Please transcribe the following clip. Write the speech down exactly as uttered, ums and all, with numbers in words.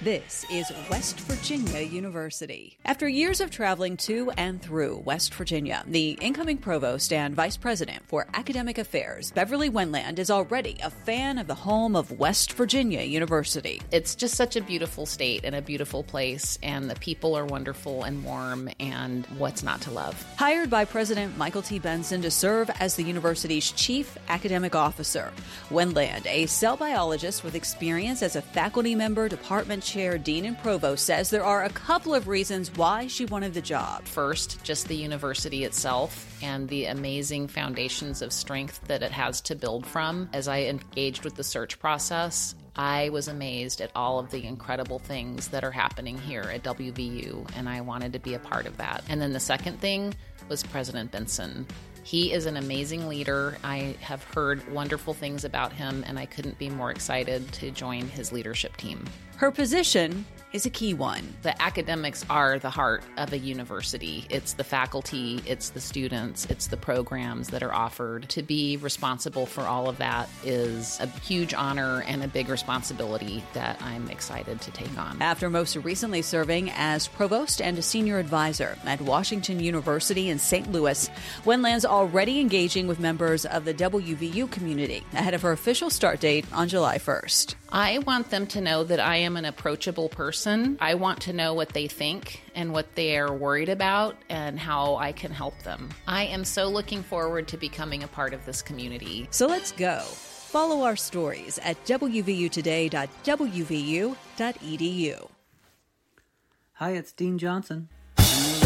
This is West Virginia University. After years of traveling to and through West Virginia, the incoming provost and vice president for academic affairs, Beverly Wendland, is already a fan of the home of West Virginia University. It's just such a beautiful state and a beautiful place, and the people are wonderful and warm, and what's not to love? Hired by President Michael T. Benson to serve as the university's chief academic officer, Wendland, a cell biologist with experience as a faculty member, department chair, dean, and provost, says there are a couple of reasons why she wanted the job. First, just the university itself and the amazing foundations of strength that it has to build from. As I engaged with the search process, I was amazed at all of the incredible things that are happening here at W V U, and I wanted to be a part of that. And then the second thing was President Benson. He is an amazing leader. I have heard wonderful things about him, and I couldn't be more excited to join his leadership team. Her position is a key one. The academics are the heart of a university. It's the faculty, it's the students, it's the programs that are offered. To be responsible for all of that is a huge honor and a big responsibility that I'm excited to take on. After most recently serving as provost and a senior advisor at Washington University in Saint Louis, Wendland's already engaging with members of the W V U community ahead of her official start date on July first. I want them to know that I am an approachable person. I want to know what they think and what they are worried about and how I can help them. I am so looking forward to becoming a part of this community. So let's go. Follow our stories at w v u today dot w v u dot e d u. Hi, it's Dean Johnson.